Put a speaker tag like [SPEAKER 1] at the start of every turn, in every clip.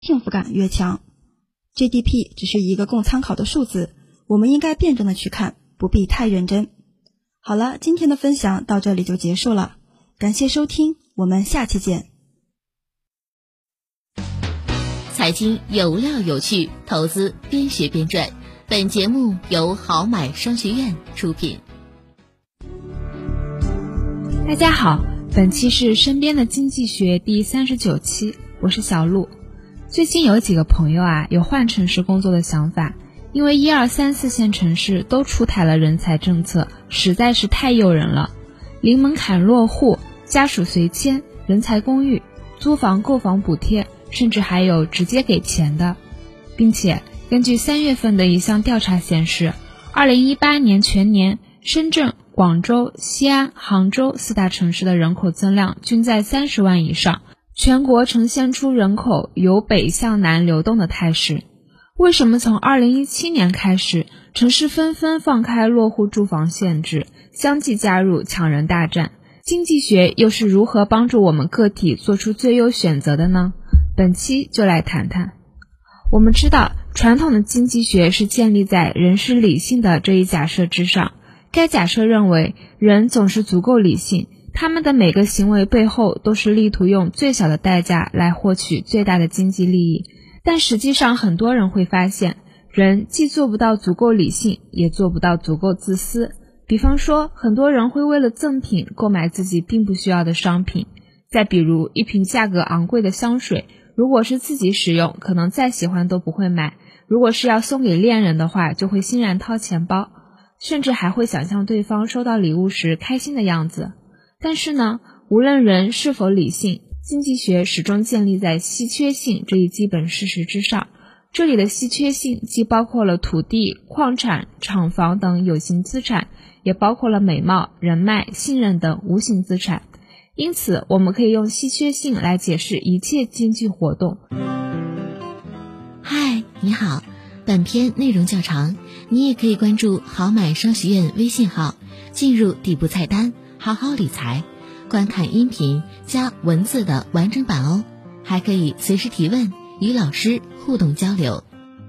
[SPEAKER 1] 幸福感越强。GDP 只是一个供参考的数字，我们应该辩证的去看，不必太认真。好了，今天的分享到这里就结束了，感谢收听，我们下期见。
[SPEAKER 2] 财经有料有趣，投资边学边赚。本节目由好买商学院出品。
[SPEAKER 3] 大家好，本期是身边的经济学第39期，我是小鹿。最近有几个朋友有换城市工作的想法，因为1、2、3、4线城市都出台了人才政策，实在是太诱人了。零门槛落户、家属随迁、人才公寓、租房购房补贴，甚至还有直接给钱的。并且根据3月份的一项调查显示，2018年全年深圳、广州、西安、杭州4大城市的人口增量均在30万以上，全国呈现出人口由北向南流动的态势。为什么从2017年开始，城市纷纷放开落户住房限制，相继加入抢人大战？经济学又是如何帮助我们个体做出最优选择的呢？本期就来谈谈。我们知道，传统的经济学是建立在人是理性的这一假设之上。该假设认为，人总是足够理性，他们的每个行为背后都是力图用最小的代价来获取最大的经济利益。但实际上，很多人会发现，人既做不到足够理性，也做不到足够自私。比方说，很多人会为了赠品购买自己并不需要的商品。再比如，一瓶价格昂贵的香水，如果是自己使用，可能再喜欢都不会买；如果是要送给恋人的话，就会欣然掏钱包，甚至还会想象对方收到礼物时开心的样子。但是呢，无论人是否理性，经济学始终建立在稀缺性这一基本事实之上。这里的稀缺性既包括了土地、矿产、厂房等有形资产，也包括了美貌、人脉、信任等无形资产。因此，我们可以用稀缺性来解释一切经济活动。
[SPEAKER 2] 嗨，你好，本篇内容较长，你也可以关注好买商学院微信号，进入底部菜单好好理财，观看音频加文字的完整版哦，还可以随时提问，与老师互动交流。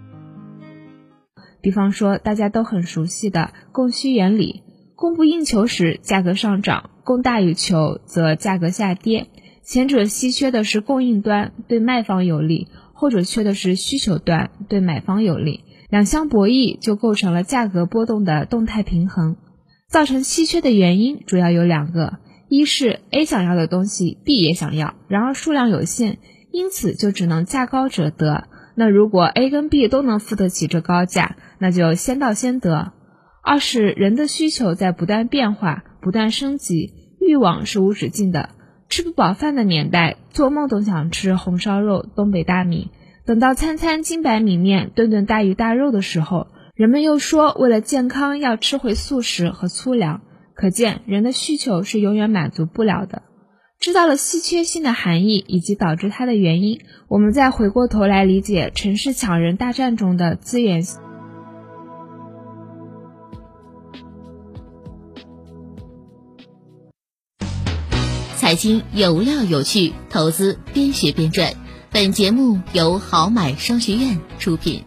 [SPEAKER 3] 比方说大家都很熟悉的供需原理，供不应求时价格上涨，供大于求则价格下跌。前者稀缺的是供应端，对卖方有利，后者缺的是需求端，对买方有利。两相博弈就构成了价格波动的动态平衡。造成稀缺的原因主要有2个，一是 A 想要的东西 B 也想要，然而数量有限，因此就只能价高者得。那如果 A 跟 B 都能付得起这高价，那就先到先得。二是人的需求在不断变化，不断升级，欲望是无止境的。吃不饱饭的年代，做梦都想吃红烧肉、东北大米。等到餐餐精白米面，顿顿大鱼大肉的时候，人们又说为了健康要吃回素食和粗粮。可见人的需求是永远满足不了的。知道了稀缺性的含义以及导致它的原因，我们再回过头来理解城市抢人大战中的资源。
[SPEAKER 2] 财经有料有趣，投资边学边赚。本节目由好买商学院出品。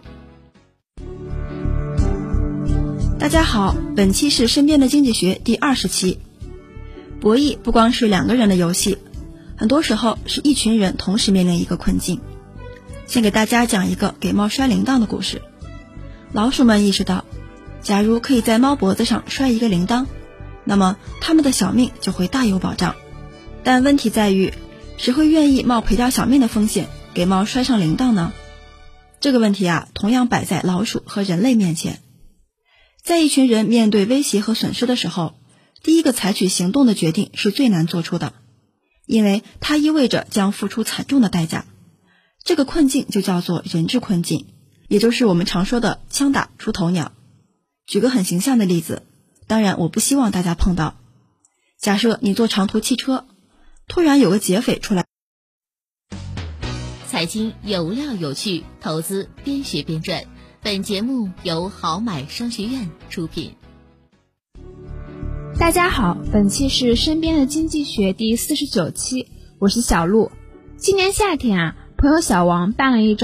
[SPEAKER 1] 大家好，本期是身边的经济学第20期。博弈不光是2个人的游戏，很多时候是一群人同时面临一个困境。先给大家讲一个给猫摔铃铛的故事。老鼠们意识到，假如可以在猫脖子上摔一个铃铛，那么它们的小命就会大有保障。但问题在于，谁会愿意冒赔掉小命的风险给猫摔上铃铛呢？这个问题同样摆在老鼠和人类面前。在一群人面对威胁和损失的时候，第一个采取行动的决定是最难做出的，因为它意味着将付出惨重的代价。这个困境就叫做人质困境，也就是我们常说的枪打出头鸟。举个很形象的例子，当然我不希望大家碰到。假设你坐长途汽车，突然有个劫匪出来。
[SPEAKER 2] 财经有料有趣，投资边学边赚。本节目由好买商学院出品。
[SPEAKER 3] 大家好，本期是身边的经济学第49期，我是小鹿。今年夏天朋友小王办了一张